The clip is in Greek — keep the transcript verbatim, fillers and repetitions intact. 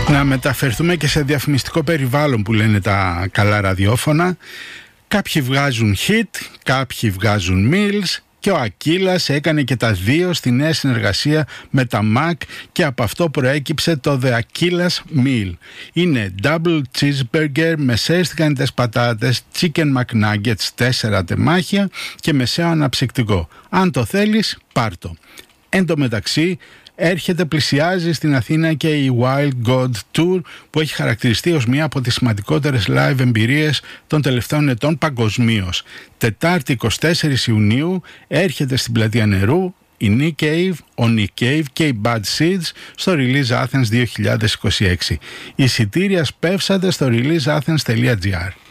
Να μεταφερθούμε και σε διαφημιστικό περιβάλλον που λένε τα καλά ραδιόφωνα. Κάποιοι βγάζουν hit, κάποιοι βγάζουν meals και ο Aquila έκανε και τα δύο στη νέα συνεργασία με τα Mac και από αυτό προέκυψε το The Aquila's Meal. Είναι double cheeseburger, μεσαίες τηγανιτές πατάτες, chicken McNuggets, τέσσερα τεμάχια και μεσαίο αναψυκτικό. Αν το θέλεις, πάρ' το. Εν τω μεταξύ, έρχεται, πλησιάζει στην Αθήνα και η Wild God Tour που έχει χαρακτηριστεί ως μία από τις σημαντικότερες live εμπειρίες των τελευταίων ετών παγκοσμίως. Τετάρτη εικοστή τέταρτη Ιουνίου έρχεται στην Πλατεία Νερού η Nick Cave, ο Nick Cave και η Bad Seeds στο Release Athens δύο χιλιάδες είκοσι έξι. Εισιτήρια σπεύσατε στο release athens τελεία gr.